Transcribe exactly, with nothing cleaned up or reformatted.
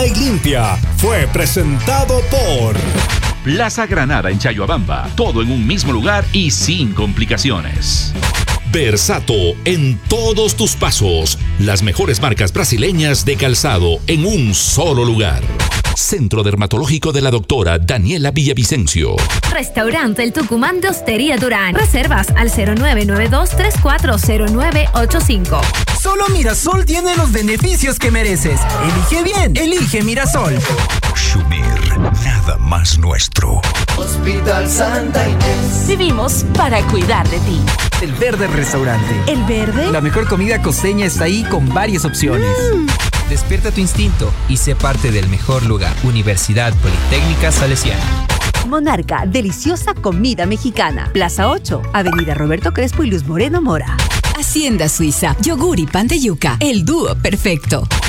y limpia fue presentado por Plaza Granada en Chayhuabamba, todo en un mismo lugar y sin complicaciones. Versato en todos tus pasos, las mejores marcas brasileñas de calzado en un solo lugar. Centro Dermatológico de la doctora Daniela Villavicencio. Restaurante El Tucumán de Hostería Durán. Reservas al cero nueve nueve dos tres cuatro cero nueve ocho cinco. Solo Mirasol tiene los beneficios que mereces. Elige bien, elige Mirasol. Shumir, nada más nuestro. Hospital Santa Inés. Vivimos para cuidar de ti. El Verde Restaurante. ¿El Verde? La mejor comida costeña está ahí con varias opciones. Mm. Despierta tu instinto y sé parte del mejor lugar. Universidad Politécnica Salesiana. Monarca, deliciosa comida mexicana. Plaza ocho, Avenida Roberto Crespo y Luz Moreno Mora. Hacienda Suiza, yogur y pan de yuca, el dúo perfecto.